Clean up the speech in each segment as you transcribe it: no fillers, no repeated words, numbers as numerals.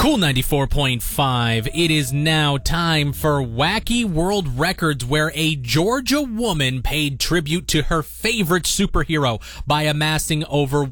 Cool 94.5. It is now time for Wacky World Records, where a Georgia woman paid tribute to her favorite superhero by amassing over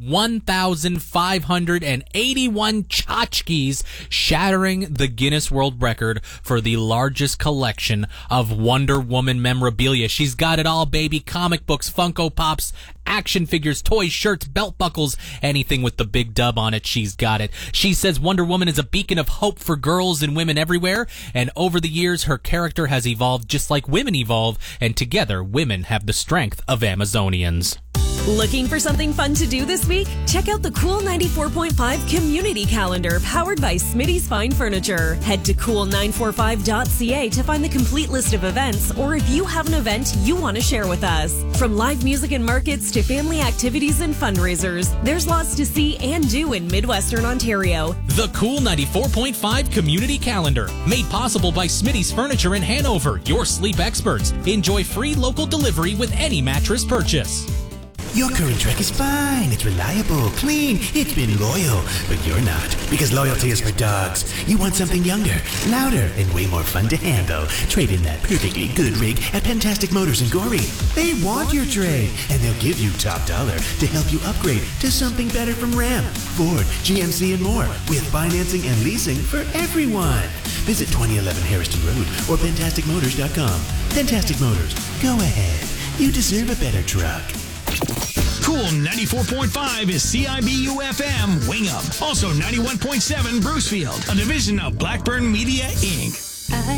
1,581 tchotchkes, shattering the Guinness World Record for the largest collection of Wonder Woman memorabilia. She's got it all, baby. Comic books, Funko Pops, action figures, toys, shirts, belt buckles, anything with the big dub on it, she's got it. She says Wonder Woman is a beacon of hope for girls and women everywhere, and over the years her character has evolved just like women evolve, and together women have the strength of Amazonians. Looking for something fun to do this week? Check out the Cool 94.5 Community Calendar powered by Smitty's Fine Furniture. Head to cool945.ca to find the complete list of events, or if you have an event you want to share with us. From live music and markets to family activities and fundraisers, there's lots to see and do in Midwestern Ontario. The Cool 94.5 Community Calendar, made possible by Smitty's Furniture in Hanover, your sleep experts. Enjoy free local delivery with any mattress purchase. Your current Trek is fine. It's reliable, clean, it's been loyal. But you're not, because loyalty is for dogs. You want something younger, louder, and way more fun to handle. Trade in that perfectly good rig at Fantastic Motors in Gorey. They want your trade, and they'll give you top dollar to help you upgrade to something better from Ram, Ford, GMC, and more, with financing and leasing for everyone. Visit 2011 Harrison Road or FantasticMotors.com. Fantastic Motors, go ahead. You deserve a better truck. Cool 94.5 is CIBU-FM Wing Up. Also 91.7 Brucefield, a division of Blackburn Media, Inc.